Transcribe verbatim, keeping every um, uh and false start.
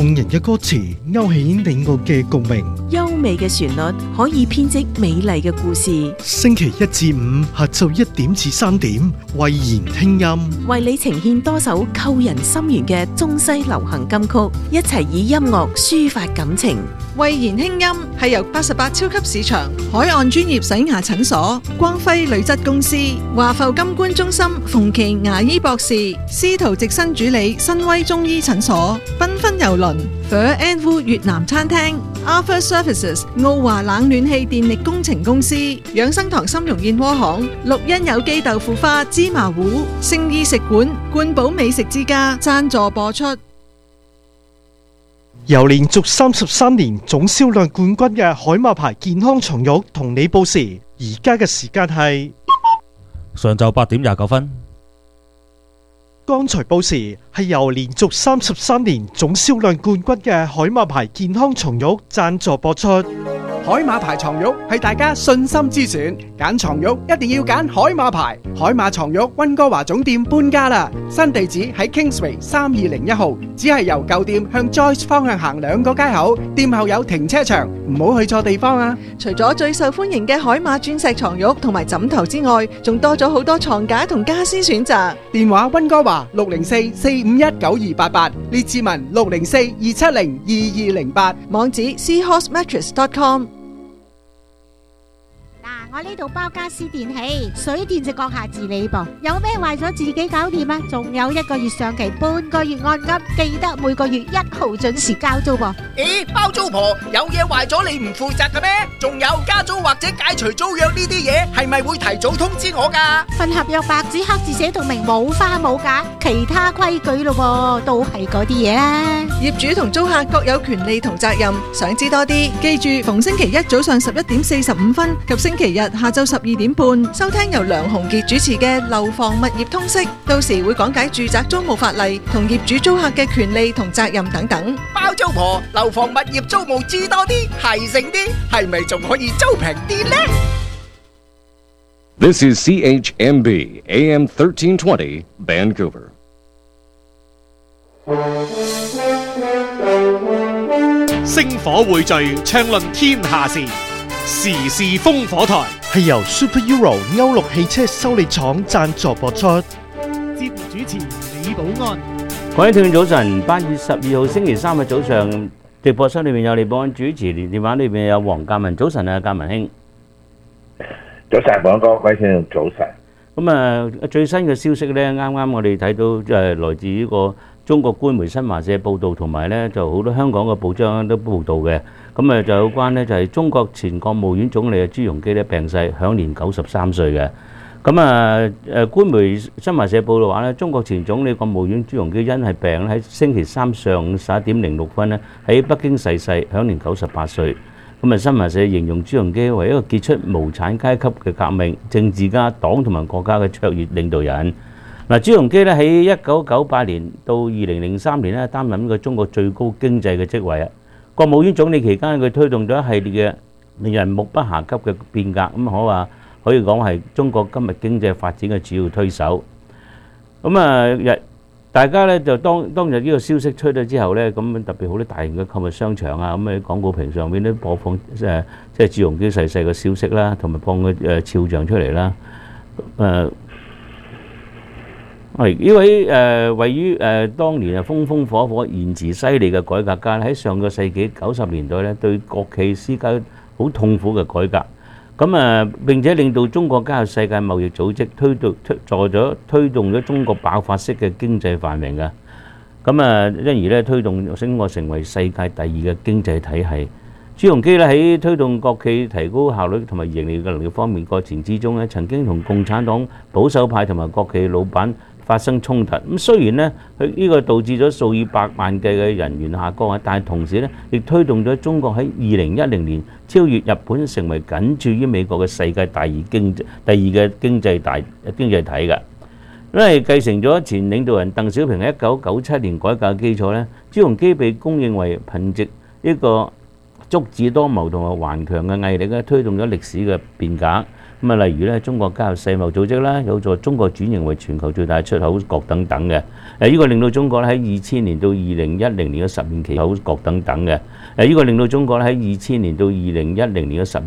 動人嘅歌詞勾起你我嘅共鳴， 優美嘅旋律可以編織美麗嘅故事。 星期一至五下晝一點至三點，慧言聽音， 為你呈現多首扣人心弦嘅中西流行金曲，一齊以音樂抒發感情。 慧言輕音係由八十八超級市場、海岸專業洗牙診所、光輝鋁質公司、華埠金冠中心、馮琪牙醫博士、司徒直新主理新威中醫診所、繽紛郵輪、Fer and Wu 越南餐廳、Arthur Services 澳華冷暖氣電力工程公司、養生堂參茸燕窩行、綠茵有機豆腐花芝麻糊、聖意食館、冠寶美食之家贊助播出。 由連續三十三年總銷量冠軍嘅海馬牌健康床褥同你報時，而家嘅時間係上晝八點廿九分。 剛才報時係由連續三十三年總銷量冠軍嘅海馬牌健康床褥贊助播出。 海馬牌床褥係大家信心之選，揀床褥一定要揀海馬牌。海馬床褥溫哥華總店搬家啦，新地址喺 Kingsway 三二零一號，只係由舊店向 Joyce 方向行兩個街口，店後有停車場，唔好去錯地方啊！ 除咗最受歡迎嘅海馬鑽石床褥同埋枕頭之外，仲多咗好多床架同家私選擇。 電話溫哥華六零四四五一九二八八，列治文六零四二七零二二零八， 網址 seahorse mattress dot com。 我呢度包家私電器，水電就閣下自理噃。有咩壞咗自己搞掂啊！仲有一個月上期，半個月按金，記得每個月一號準時交租噃。 咦，包租婆有嘢壞咗你唔負責嘅咩？仲有加租或者解除租約呢啲嘢，係咪會提早通知我㗎？ 份合約白紙黑字寫到明，冇花冇假，其他規矩咯，都係嗰啲嘢啦。 業主同租客各有權利同責任，想知多啲，記住逢星期一早上十一點四十五分及星期日下晝十二點半收聽由梁鴻傑主持嘅《樓房物業通識》，到時會講解住宅租務法例同業主租客嘅權利同責任等等。 包租婆樓房物業租務知多啲，係剩啲，係咪仲可以租平啲呢？ This is C H M B A M thirteen twenty Vancouver。 星火匯聚，暢論天下事，時事烽火台係由 Super Euro 歐陸汽車修理廠贊助播出。 節目主持李寶安。 各位聽眾早晨，八月十二號星期三嘅早上，直播室裏面有李寶安主持，電話裏面有黃嘉文。早晨啊，嘉文兄。 早晨，寶安哥，各位聽眾早晨。 咁啊，最新嘅消息咧，啱啱我哋睇到誒，來自呢個中國官媒新華社報道，同埋咧就好多香港嘅報章都報道嘅。咁啊，就有關咧就係中國前國務院總理朱鎔基咧病逝，享年九十三歲嘅。咁啊誒，官媒新華社報道話咧，中國前總理國務院朱鎔基因係病喺星期三上午十一點零六分咧喺北京逝世，享年九十八歲。咁啊，新華社形容朱鎔基為一個傑出無產階級嘅革命政治家、黨同埋國家嘅卓越領導人。嗱，朱鎔基咧喺一九九八年到二零零三年咧擔任呢個中國最高經濟嘅職位啊。國務院總理期間，佢推動咗一系列嘅令人目不暇給嘅變革，咁可話可以講係中國今日經濟發展嘅主要推手。咁啊，日大家咧就當當日呢個消息出咗之後咧，咁特別好多大型嘅購物商場啊，咁喺廣告屏上邊都播放誒即係朱鎔基逝世嘅消息啦，同埋放個誒肖像出嚟啦。誒係呢位誒位於誒當年啊風風火火、言辭犀利嘅改革家喺上個世紀九十年代咧，對國企施加好痛苦嘅改革。咁啊，並且令到中國加入世界貿易組織，推動推助咗推動咗中國爆發式嘅經濟繁榮嘅。咁啊，因而咧推動中國成為世界第二嘅經濟體系。朱鎔基咧喺推動國企提高效率同埋盈利嘅能力方面過程之中咧，曾經同共產黨保守派同埋國企老闆發生衝突。咁雖然咧佢呢個導致咗數以百萬計嘅人員下崗啊，但係同時咧亦推動咗中國喺二零一零年超越日本，成為僅次於美國嘅世界第二經濟第二嘅經濟大經濟體嘅。因為繼承咗前領導人鄧小平喺一九九七年改革基礎咧，朱鎔基被公認為憑藉呢個足智多謀同埋頑強嘅毅力咧，推動咗歷史嘅變革。 咁啊，例如咧，中國加入世貿組織啦，有助中國轉型為全球最大出口國等等嘅。誒，呢個令到中國咧喺二千年到二零一零年嘅十年期出口國等等嘅。誒，呢個令到中國咧喺二千年到二零一零年嘅十